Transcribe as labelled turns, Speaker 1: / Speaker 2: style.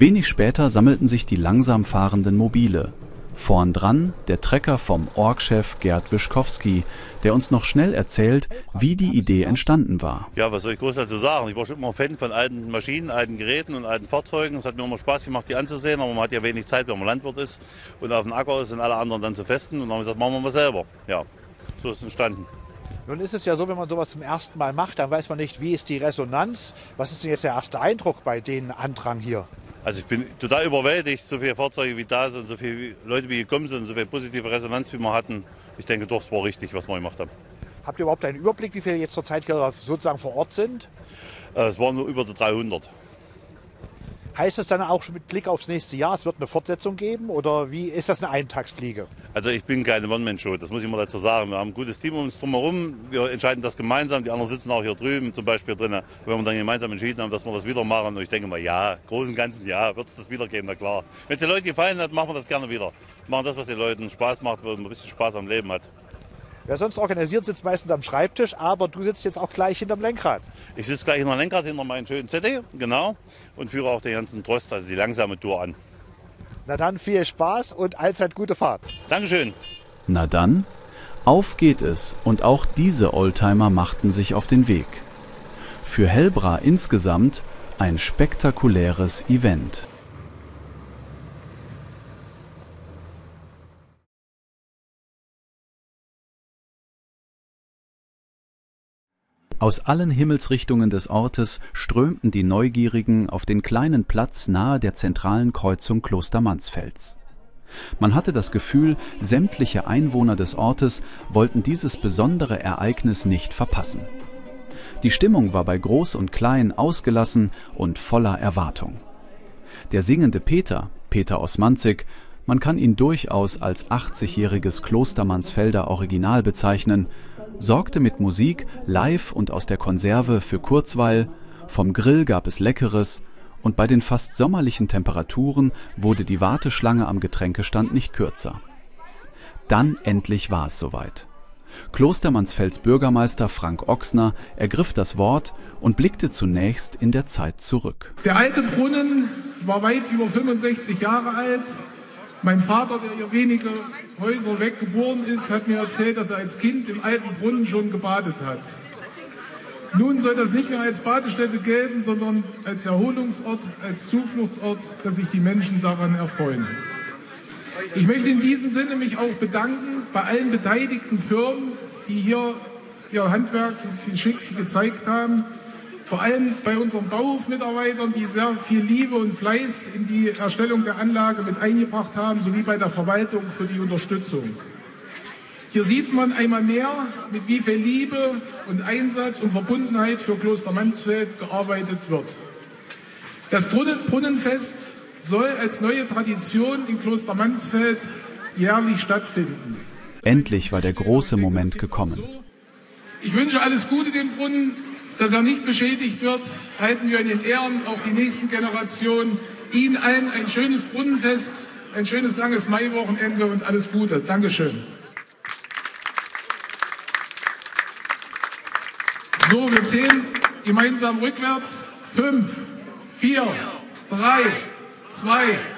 Speaker 1: Wenig später sammelten sich die langsam fahrenden Mobile. Vorn dran der Trecker vom Orgchef Gerd Wischkowski, der uns noch schnell erzählt, wie die Idee entstanden war.
Speaker 2: Ja, was soll ich groß dazu sagen? Ich war schon immer Fan von alten Maschinen, alten Geräten und alten Fahrzeugen. Es hat mir immer Spaß gemacht, die anzusehen, aber man hat ja wenig Zeit, wenn man Landwirt ist und auf dem Acker ist und alle anderen dann zu festen. Und dann haben wir gesagt, machen wir mal selber. Ja, so ist es entstanden.
Speaker 3: Nun ist es ja so, wenn man sowas zum ersten Mal macht, dann weiß man nicht, wie ist die Resonanz. Was ist denn jetzt der erste Eindruck bei den Andrang hier?
Speaker 2: Also ich bin total überwältigt, so viele Fahrzeuge wie da sind, so viele Leute wie gekommen sind, so viel positive Resonanz wie wir hatten. Ich denke doch, es war richtig, was wir gemacht haben.
Speaker 3: Habt ihr überhaupt einen Überblick, wie viele jetzt zurzeit hier sozusagen vor Ort sind?
Speaker 2: Es waren nur über die 300.
Speaker 3: Heißt es dann auch schon mit Blick aufs nächste Jahr, es wird eine Fortsetzung geben oder wie ist das eine Eintagsfliege?
Speaker 2: Also ich bin keine One-Man-Show, das muss ich mal dazu sagen. Wir haben ein gutes Team um uns drumherum, wir entscheiden das gemeinsam, die anderen sitzen auch hier drüben zum Beispiel drin. Wenn wir dann gemeinsam entschieden haben, dass wir das wieder machen und ich denke mal, ja, großen und ganzen, ja, wird es das wieder geben, na klar. Wenn es den Leuten gefallen hat, machen wir das gerne wieder. Wir machen das, was den Leuten Spaß macht, wo man ein bisschen Spaß am Leben hat.
Speaker 3: Wer sonst organisiert, sitzt meistens am Schreibtisch, aber du sitzt jetzt auch gleich hinterm Lenkrad.
Speaker 2: Ich sitze gleich hinter dem Lenkrad, hinter meinem schönen CD, genau, und führe auch den ganzen Trost, also die langsame Tour an.
Speaker 3: Na dann viel Spaß und allzeit gute Fahrt.
Speaker 2: Dankeschön.
Speaker 1: Na dann, auf geht es und auch diese Oldtimer machten sich auf den Weg. Für Helbra insgesamt ein spektakuläres Event. Aus allen Himmelsrichtungen des Ortes strömten die Neugierigen auf den kleinen Platz nahe der zentralen Kreuzung Kloster Mansfels. Man hatte das Gefühl, sämtliche Einwohner des Ortes wollten dieses besondere Ereignis nicht verpassen. Die Stimmung war bei Groß und Klein ausgelassen und voller Erwartung. Der singende Peter aus Manzig, man kann ihn durchaus als 80-jähriges Klostermansfelder Original bezeichnen, sorgte mit Musik live und aus der Konserve für Kurzweil, vom Grill gab es Leckeres und bei den fast sommerlichen Temperaturen wurde die Warteschlange am Getränkestand nicht kürzer. Dann endlich war es soweit. Kloster Mansfelds Bürgermeister Frank Ochsner ergriff das Wort und blickte zunächst in der Zeit zurück.
Speaker 4: Der alte Brunnen war weit über 65 Jahre alt. Mein Vater, der hier wenige Häuser weg geboren ist, hat mir erzählt, dass er als Kind im alten Brunnen schon gebadet hat. Nun soll das nicht mehr als Badestätte gelten, sondern als Erholungsort, als Zufluchtsort, dass sich die Menschen daran erfreuen. Ich möchte in diesem Sinne mich auch bedanken bei allen beteiligten Firmen, die hier ihr Handwerk Geschick gezeigt haben. Vor allem bei unseren Bauhofmitarbeitern, die sehr viel Liebe und Fleiß in die Erstellung der Anlage mit eingebracht haben, sowie bei der Verwaltung für die Unterstützung. Hier sieht man einmal mehr, mit wie viel Liebe und Einsatz und Verbundenheit für Kloster Mansfeld gearbeitet wird. Das Brunnenfest soll als neue Tradition in Kloster Mansfeld jährlich stattfinden.
Speaker 1: Endlich war der große Moment gekommen.
Speaker 4: Ich wünsche alles Gute dem Brunnen, dass er nicht beschädigt wird. Halten wir ihn in Ehren, auch die nächsten Generationen. Ihnen allen ein schönes Brunnenfest, ein schönes langes Maiwochenende und alles Gute. Dankeschön. So, wir zählen gemeinsam rückwärts. 5, 4, 3, 2,